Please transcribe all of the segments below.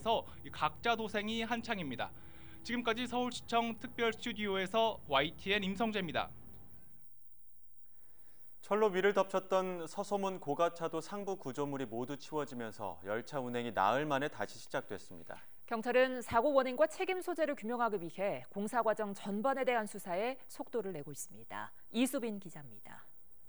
상황에서 각자 도생이 한창입니다. 지금까지 서울시청 특별 스튜디오에서 YTN 임성재입니다. 철로 위를 덮쳤던 서소문 고가차도 상부 구조물이 모두 치워지면서 열차 운행이 나흘 만에 다시 시작됐습니다. 경찰은 사고 원인과 책임 소재를 규명하기 위해 공사 과정 전반에 대한 수사에 속도를 내고 있습니다. 이수빈 기자입니다.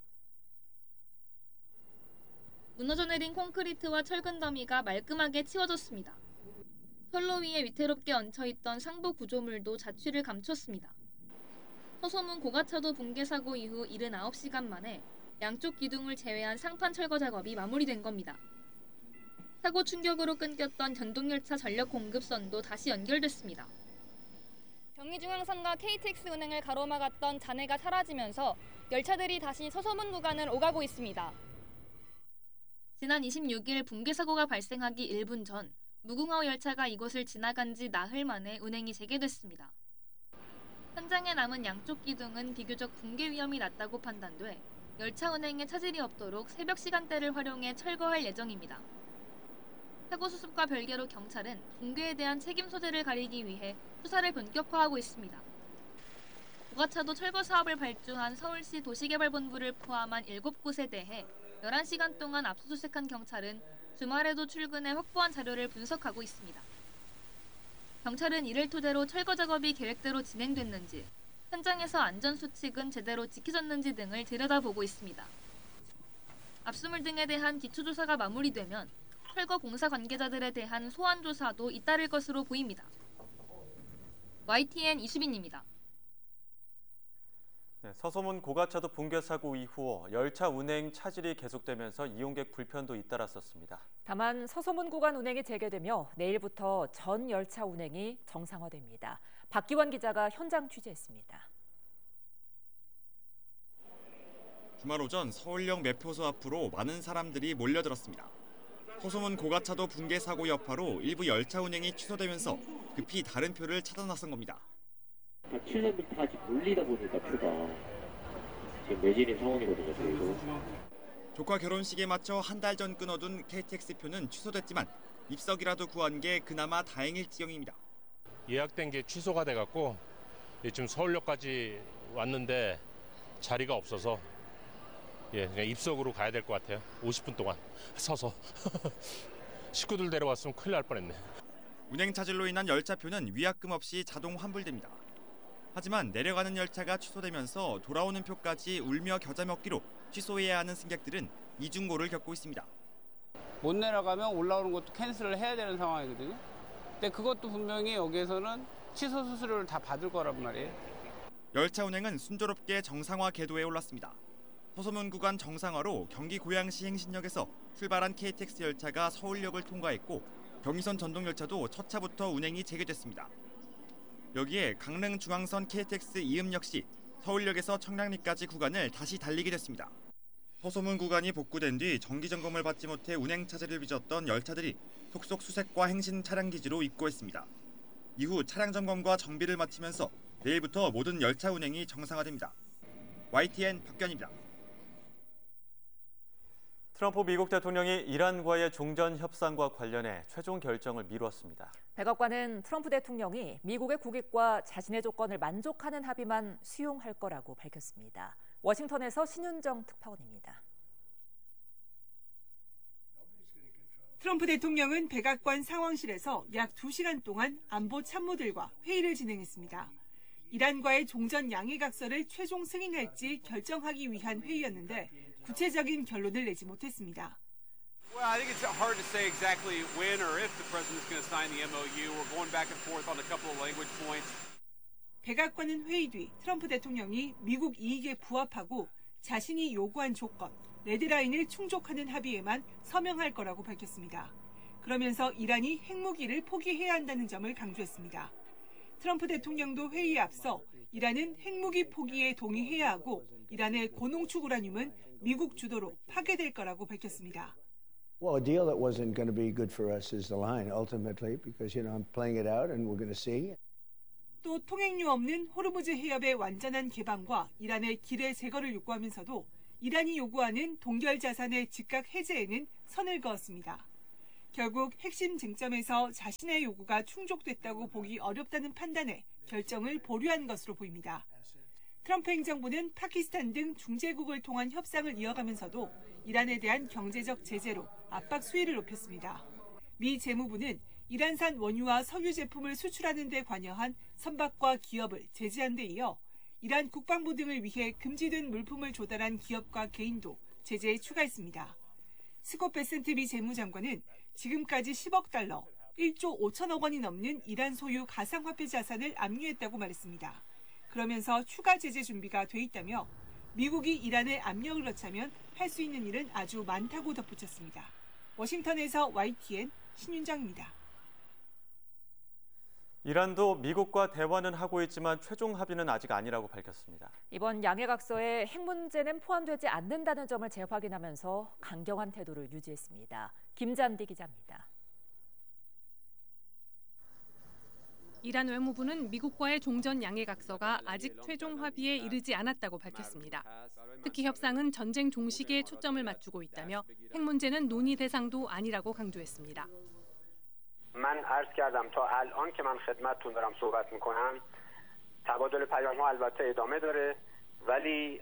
무너져 내린 콘크리트와 철근 더미가 말끔하게 치워졌습니다. 철로 위에 위태롭게 얹혀있던 상부 구조물도 자취를 감췄습니다. 서소문 고가차도 붕괴 사고 이후 79시간 만에 양쪽 기둥을 제외한 상판 철거 작업이 마무리된 겁니다. 사고 충격으로 끊겼던 전동열차 전력 공급선도 다시 연결됐습니다. 경의중앙선과 KTX 운행을 가로막았던 잔해가 사라지면서 열차들이 다시 서소문 구간을 오가고 있습니다. 지난 26일 붕괴 사고가 발생하기 1분 전 무궁화 열차가 이곳을 지나간 지 나흘 만에 운행이 재개됐습니다. 현장에 남은 양쪽 기둥은 비교적 붕괴 위험이 낮다고 판단돼 열차 운행에 차질이 없도록 새벽 시간대를 활용해 철거할 예정입니다. 사고 수습과 별개로 경찰은 붕괴에 대한 책임 소재를 가리기 위해 수사를 본격화하고 있습니다. 고가차도 철거 사업을 발주한 서울시 도시개발본부를 포함한 7곳에 대해 11시간 동안 압수수색한 경찰은 주말에도 출근해 확보한 자료를 분석하고 있습니다. 경찰은 이를 토대로 철거 작업이 계획대로 진행됐는지, 현장에서 안전수칙은 제대로 지켜졌는지 등을 들여다보고 있습니다. 압수물 등에 대한 기초조사가 마무리되면 철거 공사 관계자들에 대한 소환 조사도 잇따를 것으로 보입니다. YTN 이수빈입니다. 서소문 고가차도 붕괴 사고 이후 열차 운행 차질이 계속되면서 이용객 불편도 잇따랐었습니다. 다만 서소문 구간 운행이 재개되며 내일부터 전 열차 운행이 정상화됩니다. 박기원 기자가 현장 취재했습니다. 주말 오전 서울역 매표소 앞으로 많은 사람들이 몰려들었습니다. 서소문 고가차도 붕괴 사고 여파로 일부 열차 운행이 취소되면서 급히 다른 표를 찾아 나선 겁니다. 다 취소분 다 지금 몰리다 보니까 표가 지금 매진인 상황이거든요. 저희도. 조카 결혼식에 맞춰 한 달 전 끊어둔 KTX 표는 취소됐지만 입석이라도 구한 게 그나마 다행일 지경입니다. 예약된 게 취소가 돼갖고 지금 서울역까지 왔는데 자리가 없어서 그냥 입석으로 가야 될 것 같아요. 50분 동안 서서. 식구들 데려왔으면 큰일 날 뻔했네. 운행 차질로 인한 열차표는 위약금 없이 자동 환불됩니다. 하지만 내려가는 열차가 취소되면서 돌아오는 표까지 울며 겨자 먹기로 취소해야 하는 승객들은 이중고를 겪고 있습니다. 못 내려가면 올라오는 것도 캔슬을 해야 되는 상황이거든요. 근데 그것도 분명히 여기에서는 취소 수수료를 다 받을 거란 말이에요. 열차 운행은 순조롭게 정상화 궤도에 올랐습니다. 서소문 구간 정상화로 경기 고양시 행신역에서 출발한 KTX 열차가 서울역을 통과했고 경의선 전동열차도 첫 차부터 운행이 재개됐습니다. 여기에 강릉 중앙선 KTX 이음 역시 서울역에서 청량리까지 구간을 다시 달리게 됐습니다. 서소문 구간이 복구된 뒤 정기 점검을 받지 못해 운행 차질을 빚었던 열차들이 속속 수색과 행신 차량 기지로 입고했습니다. 이후 차량 점검과 정비를 마치면서 내일부터 모든 열차 운행이 정상화됩니다. YTN 박견입니다. 트럼프 미국 대통령이 이란과의 종전 협상과 관련해 최종 결정을 미뤘습니다. 백악관은 트럼프 대통령이 미국의 국익과 자신의 조건을 만족하는 합의만 수용할 거라고 밝혔습니다. 워싱턴에서 신윤정 특파원입니다. 트럼프 대통령은 백악관 상황실에서 약 2시간 동안 안보 참모들과 회의를 진행했습니다. 이란과의 종전 양해각서를 최종 승인할지 결정하기 위한 회의였는데 구체적인 결론을 내지 못했습니다. Well, I think it's hard to say exactly when or if the president's going to sign the MOU. We're going back and forth on a couple of language points. 백악관은 회의 뒤 트럼프 대통령이 미국 이익에 부합하고 자신이 요구한 조건, 레드라인을 충족하는 합의에만 서명할 거라고 밝혔습니다. 그러면서 이란이 핵무기를 포기해야 한다는 점을 강조했습니다. 트럼프 대통령도 회의에 앞서 이란은 핵무기 포기에 동의해야 하고 이란의 고농축 우라늄은 미국 주도로 파괴될 거라고 밝혔습니다. Well, a deal that wasn't going to be good for us is the line ultimately because I'm playing it out and we're going to see. 또 통행료 없는 호르무즈 해협의 완전한 개방과 이란의 기뢰 제거를 요구하면서도 이란이 요구하는 동결 자산의 즉각 해제에는 선을 그었습니다. 결국 핵심 쟁점에서 자신의 요구가 충족됐다고 보기 어렵다는 판단에 결정을 보류한 것으로 보입니다. 트럼프 행정부는 파키스탄 등 중재국을 통한 협상을 이어가면서도 이란에 대한 경제적 제재로 압박 수위를 높였습니다. 미 재무부는 이란산 원유와 석유 제품을 수출하는 데 관여한 선박과 기업을 제재한 데 이어 이란 국방부 등을 위해 금지된 물품을 조달한 기업과 개인도 제재에 추가했습니다. 스콧 베센트 미 재무장관은 지금까지 10억 달러, 1조 5천억 원이 넘는 이란 소유 가상화폐 자산을 압류했다고 말했습니다. 그러면서 추가 제재 준비가 돼 있다며 미국이 이란에 압력을 넣자면 할 수 있는 일은 아주 많다고 덧붙였습니다. 워싱턴에서 YTN 신윤정입니다. 이란도 미국과 대화는 하고 있지만 최종 합의는 아직 아니라고 밝혔습니다. 이번 양해각서에 핵 문제는 포함되지 않는다는 점을 재확인하면서 강경한 태도를 유지했습니다. 김잔디 기자입니다. 이란 외무부는 미국과의 종전 양해각서가 아직 최종 합의에 이르지 않았다고 밝혔습니다. 특히 협상은 전쟁 종식에 초점을 맞추고 있다며 핵 문제는 논의 대상도 아니라고 강조했습니다. من عرض کردم تا الان که من خدمتتون دارم صحبت میکنم تبادل پیام‌ها البته ادامه داره ولی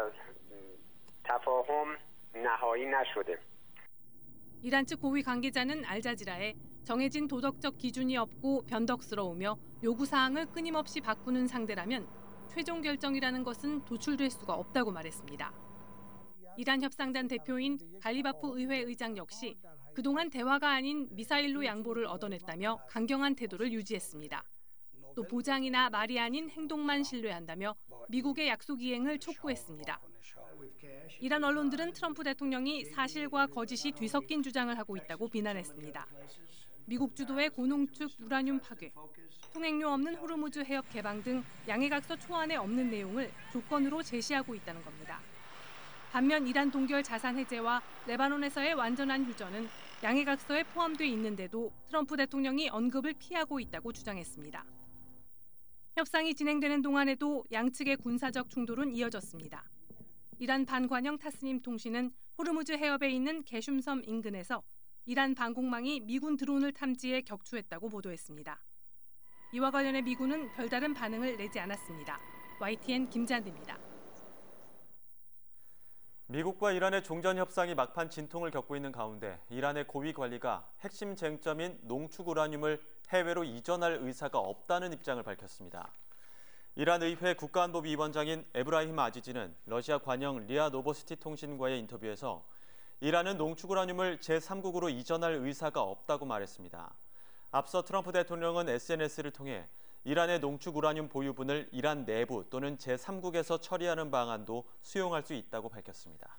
تفاهم نهایی نشده. 이란 측 고위 관계자는 알자지라에 정해진 도덕적 기준이 없고 변덕스러우며 요구사항을 끊임없이 바꾸는 상대라면 최종 결정이라는 것은 도출될 수가 없다고 말했습니다. 이란 협상단 대표인 갈리바프 의회 의장 역시 그동안 대화가 아닌 미사일로 양보를 얻어냈다며 강경한 태도를 유지했습니다. 또 보장이나 말이 아닌 행동만 신뢰한다며 미국의 약속 이행을 촉구했습니다. 이란 언론들은 트럼프 대통령이 사실과 거짓이 뒤섞인 주장을 하고 있다고 비난했습니다. 미국 주도의 고농축 우라늄 파괴, 통행료 없는 호르무즈 해협 개방 등 양해각서 초안에 없는 내용을 조건으로 제시하고 있다는 겁니다. 반면 이란 동결 자산 해제와 레바논에서의 완전한 휴전은 양해각서에 포함돼 있는데도 트럼프 대통령이 언급을 피하고 있다고 주장했습니다. 협상이 진행되는 동안에도 양측의 군사적 충돌은 이어졌습니다. 이란 반관영 타스님 통신은 호르무즈 해협에 있는 게슘섬 인근에서 이란 방공망이 미군 드론을 탐지해 격추했다고 보도했습니다. 이와 관련해 미군은 별다른 반응을 내지 않았습니다. YTN 김잔디입니다. 미국과 이란의 종전 협상이 막판 진통을 겪고 있는 가운데 이란의 고위 관리가 핵심 쟁점인 농축 우라늄을 해외로 이전할 의사가 없다는 입장을 밝혔습니다. 이란 의회 국가안보위원장인 에브라힘 아지지는 러시아 관영 리아 노보스티 통신과의 인터뷰에서 이란은 농축 우라늄을 제3국으로 이전할 의사가 없다고 말했습니다. 앞서 트럼프 대통령은 SNS를 통해 이란의 농축 우라늄 보유분을 이란 내부 또는 제3국에서 처리하는 방안도 수용할 수 있다고 밝혔습니다.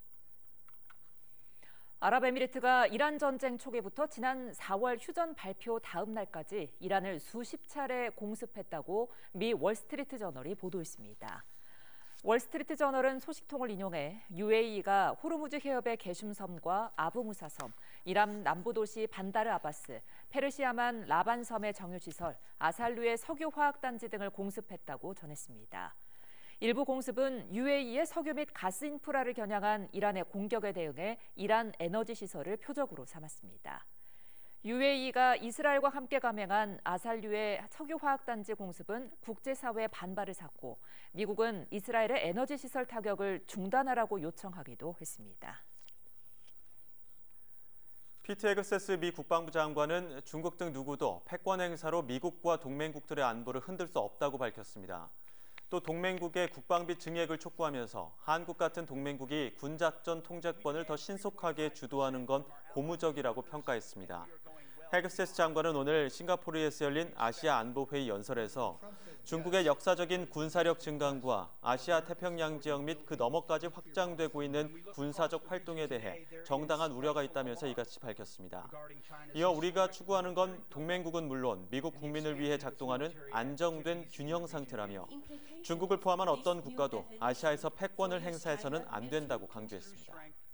아랍에미리트가 이란 전쟁 초기부터 지난 4월 휴전 발표 다음 날까지 이란을 수십 차례 공습했다고 미 월스트리트 저널이 보도했습니다. 월스트리트 저널은 소식통을 인용해 UAE가 호르무즈 해협의 게슘섬과 아부무사섬, 이란 남부도시 반다르 아바스, 페르시아만 라반섬의 정유시설, 아살루의 석유화학단지 등을 공습했다고 전했습니다. 일부 공습은 UAE의 석유 및 가스 인프라를 겨냥한 이란의 공격에 대응해 이란 에너지 시설을 표적으로 삼았습니다. UAE가 이스라엘과 함께 감행한 아살류의 석유화학단지 공습은 국제사회의 반발을 샀고 미국은 이스라엘의 에너지 시설 타격을 중단하라고 요청하기도 했습니다. 피트 헤그세스 미 국방부 장관은 중국 등 누구도 패권 행사로 미국과 동맹국들의 안보를 흔들 수 없다고 밝혔습니다. 또 동맹국의 국방비 증액을 촉구하면서 한국 같은 동맹국이 군작전 통제권을 더 신속하게 주도하는 건 고무적이라고 평가했습니다. 헤그세스 장관은 오늘 싱가포르에서 열린 아시아 안보회의 연설에서 중국의 역사적인 군사력 증강과 아시아 태평양 지역 및 그 너머까지 확장되고 있는 군사적 활동에 대해 정당한 우려가 있다면서 이같이 밝혔습니다. 이어 우리가 추구하는 건 동맹국은 물론 미국 국민을 위해 작동하는 안정된 균형 상태라며 중국을 포함한 어떤 국가도 아시아에서 패권을 행사해서는 안 된다고 강조했습니다.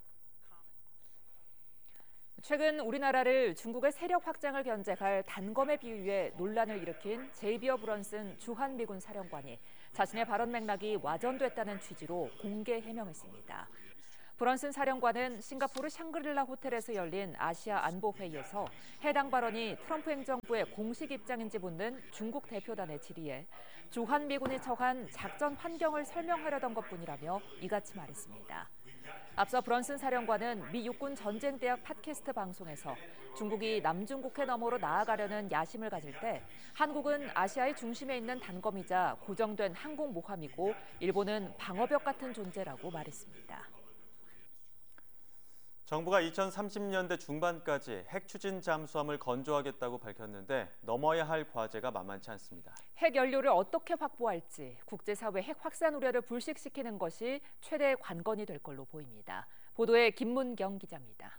최근 우리나라를 중국의 세력 확장을 견제할 단검에 비유해 논란을 일으킨 제이비어 브런슨 주한미군 사령관이 자신의 발언 맥락이 와전됐다는 취지로 공개 해명했습니다. 브런슨 사령관은 싱가포르 샹그릴라 호텔에서 열린 아시아 안보 회의에서 해당 발언이 트럼프 행정부의 공식 입장인지 묻는 중국 대표단의 질의에 주한미군이 처한 작전 환경을 설명하려던 것뿐이라며 이같이 말했습니다. 앞서 브런슨 사령관은 미 육군 전쟁대학 팟캐스트 방송에서 중국이 남중국해 너머로 나아가려는 야심을 가질 때 한국은 아시아의 중심에 있는 단검이자 고정된 항공모함이고 일본은 방어벽 같은 존재라고 말했습니다. 정부가 2030년대 중반까지 핵 추진 잠수함을 건조하겠다고 밝혔는데 넘어야 할 과제가 만만치 않습니다. 핵 연료를 어떻게 확보할지 국제사회 핵 확산 우려를 불식시키는 것이 최대 관건이 될 걸로 보입니다. 보도에 김문경 기자입니다.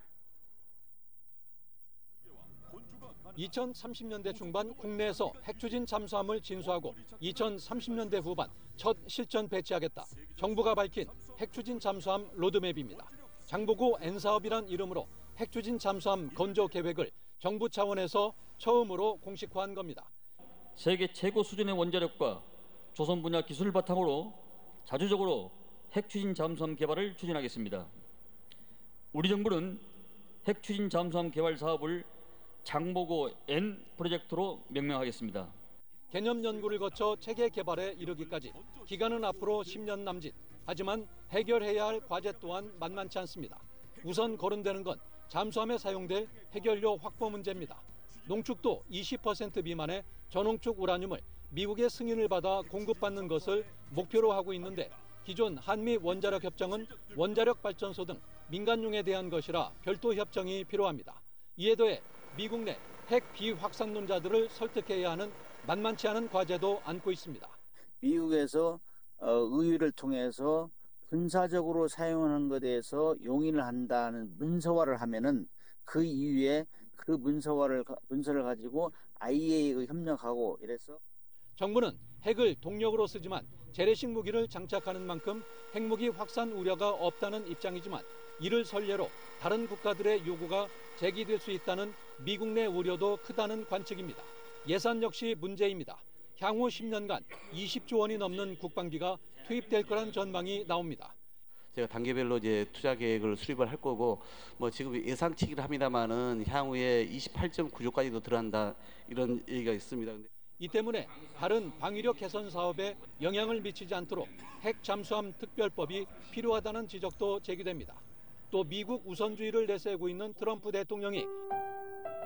2030년대 중반 국내에서 핵 추진 잠수함을 진수하고 2030년대 후반 첫 실전 배치하겠다. 정부가 밝힌 핵 추진 잠수함 로드맵입니다. 장보고 N사업이란 이름으로 핵 추진 잠수함 건조 계획을 정부 차원에서 처음으로 공식화한 겁니다. 세계 최고 수준의 원자력과 조선 분야 기술을 바탕으로 자주적으로 핵 추진 잠수함 개발을 추진하겠습니다. 우리 정부는 핵 추진 잠수함 개발 사업을 장보고 N 프로젝트로 명명하겠습니다. 개념 연구를 거쳐 체계 개발에 이르기까지 기간은 앞으로 10년 남짓. 하지만 해결해야 할 과제 또한 만만치 않습니다. 우선 거론되는 건 잠수함에 사용될 핵연료 확보 문제입니다. 농축도 20% 미만의 저농축 우라늄을 미국의 승인을 받아 공급받는 것을 목표로 하고 있는데 기존 한미 원자력 협정은 원자력 발전소 등 민간용에 대한 것이라 별도 협정이 필요합니다. 이에 더해 미국 내 핵 비확산론자들을 설득해야 하는 만만치 않은 과제도 안고 있습니다. 미국에서 의회를 통해서 군사적으로 사용하는 것에 대해서 용인을 한다는 문서화를 하면은 그 이후에 그 문서를 가지고 IAEA에 협력하고 이래서 정부는 핵을 동력으로 쓰지만 재래식 무기를 장착하는 만큼 핵무기 확산 우려가 없다는 입장이지만 이를 선례로 다른 국가들의 요구가 제기될 수 있다는 미국 내 우려도 크다는 관측입니다. 예산 역시 문제입니다. 향후 10년간 20조 원이 넘는 국방비가 투입될 거란 전망이 나옵니다. 제가 단계별로 이제 투자 계획을 수립을 할 거고 지금 예상치기를 합니다만은 향후에 28.9조까지도 들어간다 이런 얘기가 있습니다. 이 때문에 다른 방위력 개선 사업에 영향을 미치지 않도록 핵 잠수함 특별법이 필요하다는 지적도 제기됩니다. 또 미국 우선주의를 내세우고 있는 트럼프 대통령이